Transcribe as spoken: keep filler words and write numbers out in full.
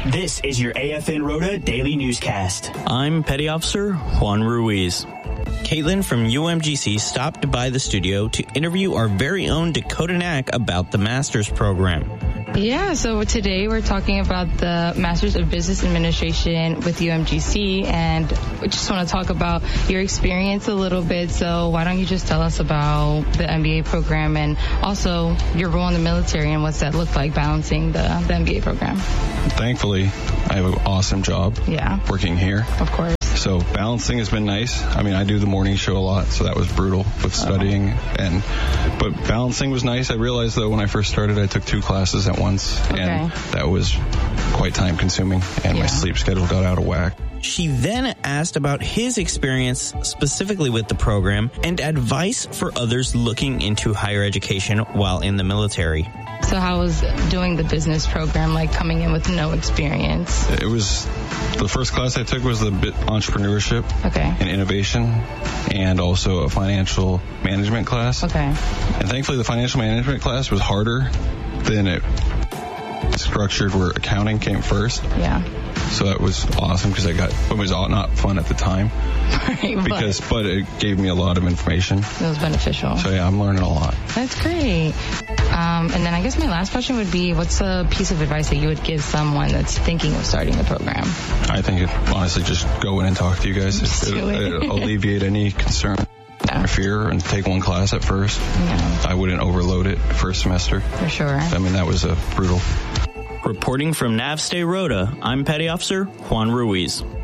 This is your A F N Rota Daily Newscast. I'm Petty Officer Juan Ruiz. Caitlin from U M G C stopped by the studio to interview our very own Dakota Knack about the master's program. Yeah, so today we're talking about the Masters of Business Administration with U M G C, and we just want to talk about your experience a little bit. So why don't you just tell us about the M B A program and also your role in the military and what's that look like balancing the, the M B A program? Thankfully, I have an awesome job yeah. working here. Of course. So balancing has been nice. I mean, I do the morning show a lot, so that was brutal with studying. Oh. and But balancing was nice. I realized, though, when I first started, I took two classes at once, okay. and that was quite time-consuming, and yeah. my sleep schedule got out of whack. She then asked about his experience specifically with the program and advice for others looking into higher education while in the military. So how was doing the business program like coming in with no experience? It was, the first class I took was the entrepreneurship okay. and innovation, and also a financial management class. Okay. And thankfully the financial management class was harder than it structured, where accounting came first. Yeah. So that was awesome because I got, it was all not fun at the time. Right, because, but, but it gave me a lot of information. It was beneficial. So yeah, I'm learning a lot. That's great. Um, and then I guess my last question would be, what's a piece of advice that you would give someone that's thinking of starting the program? I think it, honestly, just go in and talk to you guys. It, it. It'll, it'll alleviate any concern yeah. or fear, and take one class at first. Yeah. I wouldn't overload it first semester. For sure. I mean, that was a brutal. Reporting from Navstay Rota, I'm Petty Officer Juan Ruiz.